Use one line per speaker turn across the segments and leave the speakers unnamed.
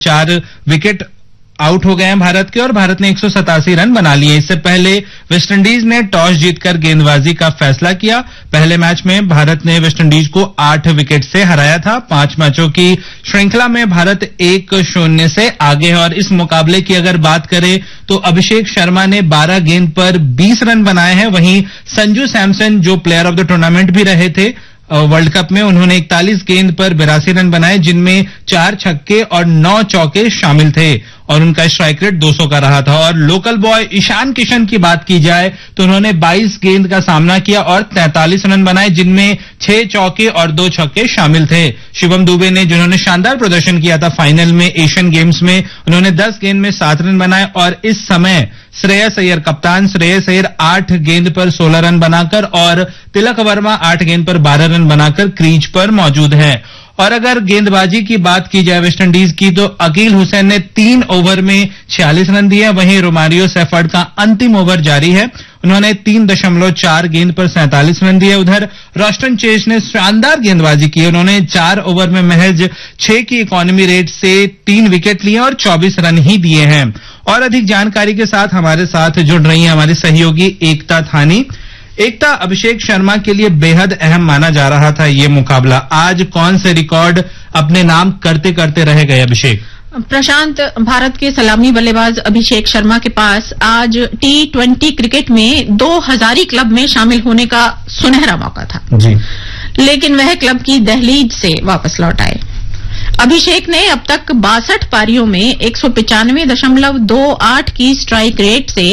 4 wicket out हो गए हैं भारत के और भारत ने 187 रन बना लिए। इससे पहले वेस्टइंडीज ने टॉस जीतकर गेंदबाजी का फैसला किया। पहले मैच में भारत ने वेस्टइंडीज को 8 विकेट से हराया था। 5 मैचों की श्रृंखला में भारत 1-0 से आगे है। और इस मुकाबले की अगर बात करें तो अभिषेक शर्मा ने 12 गेंद पर 20 रन बनाए हैं। वहीं संजू सैमसन जो प्लेयर ऑफ द टूर्नामेंट भी रहे थे वर्ल्ड कप में, उन्होंने 41 गेंद पर 82 रन बनाए, जिनमें 4 छक्के और 9 चौके शामिल थे और उनका स्ट्राइक रेट 200 का रहा था। और लोकल बॉय ईशान किशन की बात की जाए तो उन्होंने 22 गेंद का सामना किया और 43 रन बनाए, जिनमें 6 चौके और 2 छक्के शामिल थे। शिवम दुबे ने, जिन्होंने शानदार प्रदर्शन किया था फाइनल में एशियन गेम्स में, उन्होंने 10 गेंद में 7 रन बनाए। और इस समय श्रेयस अय्यर, कप्तान श्रेयस अय्यर 8 गेंद पर 16 रन बनाकर और तिलक वर्मा 8 गेंद पर 12 रन बनाकर क्रीज पर मौजूद हैं। और अगर गेंदबाजी की बात की जाए वेस्टइंडीज की तो अकील हुसैन ने 3 ओवर में 46 रन दिए। वहीं रोमारियो सेफर्ड का अंतिम ओवर जारी है, उन्होंने 3.4 गेंद पर 47 रन दिए। उधर रोस्टन चेज ने शानदार गेंदबाजी की, उन्होंने 4 ओवर में महज 6 की इकोनॉमी रेट से 3 विकेट लिए और 24 रन ही दिए हैं। और अधिक जानकारी के साथ हमारे साथ जुड़ रही हैं हमारी सहयोगी एकता थानी। एकता, अभिषेक शर्मा के लिए बेहद अहम माना जा रहा था ये मुकाबला, आज कौन से रिकॉर्ड अपने नाम करते करते रह गए अभिषेक?
प्रशांत, भारत के सलामी बल्लेबाज अभिषेक शर्मा के पास आज T20 क्रिकेट में 2000 क्लब में शामिल होने का सुनहरा मौका था
जी,
लेकिन वह क्लब की दहलीज से वापस लौट आए। अभिषेक ने अब तक 62 पारियों में 195.28 की स्ट्राइक रेट से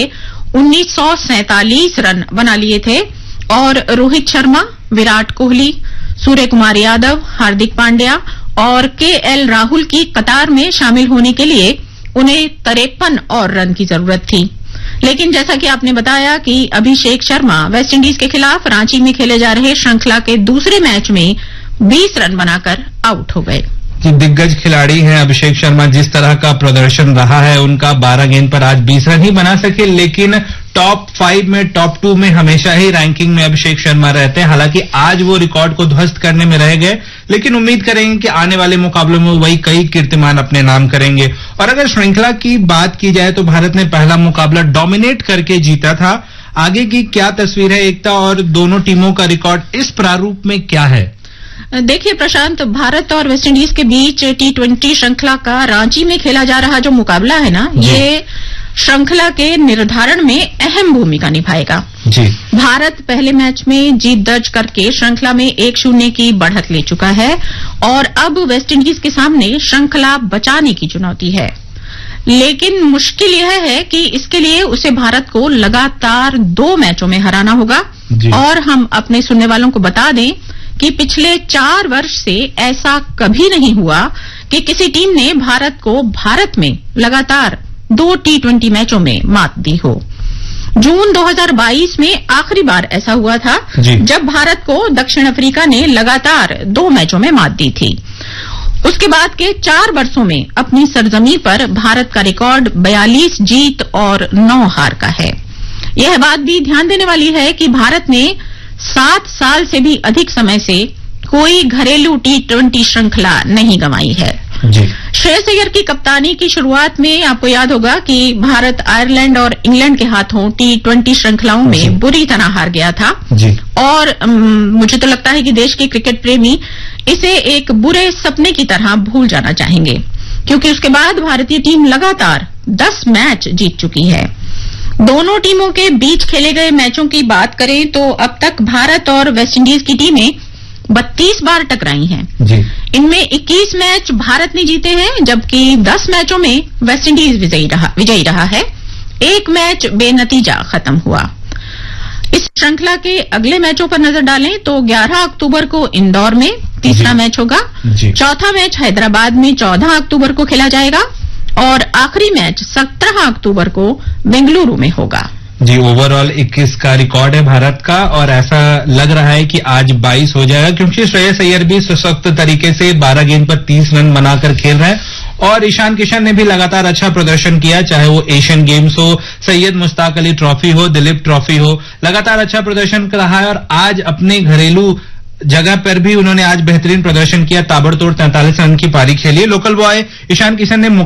1947 रन बना लिए थे। और रोहित शर्मा, विराट कोहली, सूर्य कुमार यादव, हार्दिक पांड्या और KL राहुल की कतार में शामिल होने के लिए उन्हें 53 और रन की जरूरत थी। लेकिन जैसा कि आपने बताया कि अभिषेक शर्मा वेस्टइंडीज के खिलाफ रांची में खेले जा रहे श्रृंखला के दूसरे मैच में 20 रन बनाकर आउट हो गए।
दिग्गज खिलाड़ी हैं अभिषेक शर्मा, जिस तरह का प्रदर्शन रहा है उनका, 12 गेंद पर आज 20 रन ही बना सके, लेकिन टॉप 5 में, टॉप 2 में हमेशा ही रैंकिंग में अभिषेक शर्मा रहते हैं। हालांकि आज वो रिकॉर्ड को ध्वस्त करने में रह गए, लेकिन उम्मीद करेंगे कि आने वाले मुकाबलों में वही कई कीर्तिमान अपने नाम करेंगे। और अगर श्रृंखला की बात की जाए तो भारत ने पहला मुकाबला डोमिनेट करके जीता था। आगे की क्या तस्वीर है एकता, और दोनों टीमों का रिकॉर्ड इस प्रारूप में क्या है?
देखिए प्रशांत, भारत और वेस्टइंडीज के बीच T20 श्रृंखला का रांची में खेला जा रहा जो मुकाबला है ना, ये श्रृंखला के निर्धारण में अहम भूमिका निभाएगा
जी।
भारत पहले मैच में जीत दर्ज करके श्रृंखला में 1-0 की बढ़त ले चुका है और अब वेस्टइंडीज के सामने श्रृंखला बचाने की चुनौती है। लेकिन मुश्किल यह है कि इसके लिए उसे भारत को लगातार 2 मैचों में हराना होगा। और हम अपने सुनने वालों को बता दें कि पिछले 4 वर्ष से ऐसा कभी नहीं हुआ कि किसी टीम ने भारत को भारत में लगातार 2 T20 मैचों में मात दी हो। जून 2022 में आखिरी बार ऐसा हुआ था जब भारत को दक्षिण अफ्रीका ने लगातार 2 मैचों में मात दी थी। उसके बाद के 4 वर्षों में अपनी सरजमी पर भारत का रिकॉर्ड 42 जीत और 9 हार का है। यह बात भी ध्यान देने वाली है कि भारत ने 7 साल से भी अधिक समय से कोई घरेलू T20 श्रृंखला नहीं गंवाई है। श्रेयस अय्यर की कप्तानी की शुरुआत में आपको याद होगा कि भारत आयरलैंड और इंग्लैंड के हाथों T20 श्रृंखलाओं में बुरी तरह हार गया था और मुझे तो लगता है कि देश के क्रिकेट प्रेमी इसे एक बुरे सपने की तरह भूल जाना चाहेंगे, क्योंकि उसके बाद भारतीय टीम लगातार 10 मैच जीत चुकी है। दोनों टीमों के बीच खेले गए मैचों की बात करें तो अब तक भारत और वेस्टइंडीज की टीमें 32 बार टकराई हैं। इनमें 21 मैच भारत ने जीते हैं, जबकि 10 मैचों में वेस्टइंडीज विजयी रहा है। 1 मैच बेनतीजा खत्म हुआ। इस श्रृंखला के अगले मैचों पर नजर डालें तो 11 अक्टूबर को इंदौर में तीसरा मैच होगा, चौथा मैच हैदराबाद में 14 अक्टूबर को खेला जाएगा और आखिरी मैच 17 अक्टूबर को बेंगलुरु में होगा।
जी, ओवरऑल 21 का रिकॉर्ड है भारत का और ऐसा लग रहा है कि आज 22 हो जाएगा, क्योंकि श्रेयस अय्यर भी सशक्त तरीके से 12 गेंद पर 30 रन बनाकर खेल रहे हैं और ईशान किशन ने भी लगातार अच्छा प्रदर्शन किया, चाहे वो एशियन गेम्स हो, सैयद मुश्ताक अली ट्रॉफी हो, दिलीप ट्रॉफी हो, लगातार अच्छा प्रदर्शन रहा है और आज अपने घरेलू जगह पर भी उन्होंने आज बेहतरीन प्रदर्शन किया, ताबड़तोड़ 43 रन की पारी खेली। लोकल बॉय ईशान किशन ने